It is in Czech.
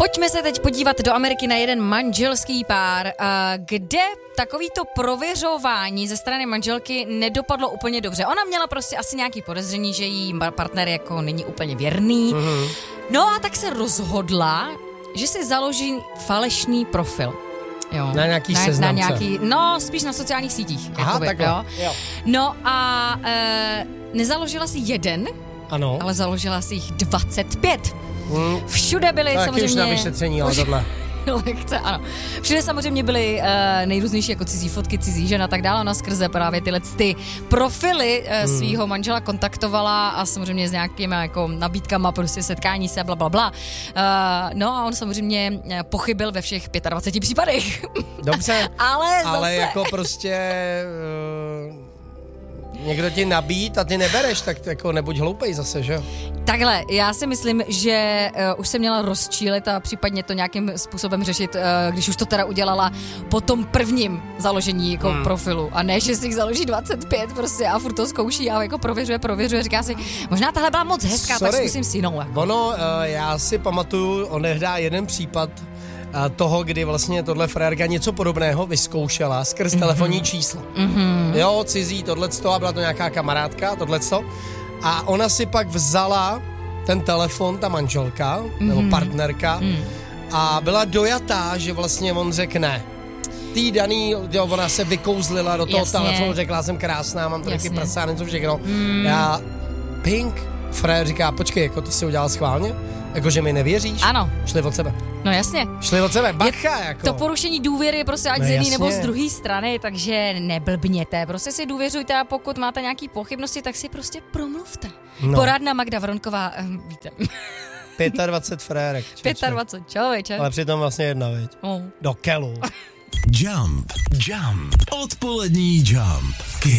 Pojďme se teď podívat do Ameriky na jeden manželský pár, kde takovýto prověřování ze strany manželky nedopadlo úplně dobře. Ona měla prostě asi nějaký podezření, že jí partner jako není úplně věrný. Mm-hmm. No a tak se rozhodla, že si založí falešný profil. Jo. Na nějaký seznamce. No, spíš na sociálních sítích. Aha, takhle. Jo. No a nezaložila si jeden, ano. Ale založila si jich 25. Všude byly to samozřejmě... už na vyšetření, ale tohle. Lekce, ano. Všude samozřejmě byly nejrůznější jako cizí fotky, cizí žen a tak dále. Ona skrze právě tyhle ty profily svýho manžela kontaktovala a samozřejmě s nějakými jako nabídkama, prostě setkání se, blablabla. No a on samozřejmě pochybil ve všech 25 případech. Dobře, ale zase... jako prostě... Někdo ti nabít a ty nebereš, tak jako nebuď hloupej zase, že jo? Takhle, já si myslím, že už se měla rozčílit a případně to nějakým způsobem řešit, když už to teda udělala po tom prvním založení jako profilu. A ne, že si jich založí 25 prostě a furt to zkouší a jako prověřuje, říká si, možná tahle byla moc hezká, tak zkusím si jinou. Jako. Ono, já si pamatuju, onehdá jeden případ toho, kdy vlastně tohle frérka něco podobného vyzkoušela skrz telefonní číslo. Jo, cizí, tohleto, a byla to nějaká kamarádka, tohleto. A ona si pak vzala ten telefon, ta manželka, nebo partnerka, a byla dojatá, že vlastně on řekne. Tý daný, jo, ona se vykouzlila do toho telefonu, řekla, jsem krásná, mám to taky prsa, něco všechno. Já, pink, frér říká, počkej, jako to si udělal schválně? Jakože mi nevěříš? Ano. Šli od sebe. No jasně. Šli od sebe, bacha, jako. To porušení důvěry je prostě ať z jedné nebo z druhé strany, takže neblbněte. Prostě si důvěřujte a pokud máte nějaký pochybnosti, tak si prostě promluvte. No. Poradna Magda Vronková, víte. 25 frérek. 25, člověče. Ale přitom vlastně jedna, viď? Do kelu. Jump. Odpolední Jump.